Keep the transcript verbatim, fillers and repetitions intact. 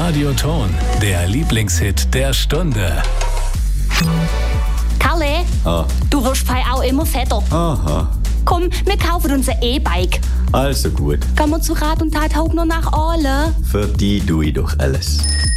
Radioton, der Lieblingshit der Stunde. Kalle, Ah. du wirst fei auch immer fetter. Aha, Komm, wir kaufen uns ein E-Bike. also gut. Gehen wir zu Rat und Tat Hauptner nach Aale. Für die tue ich doch alles.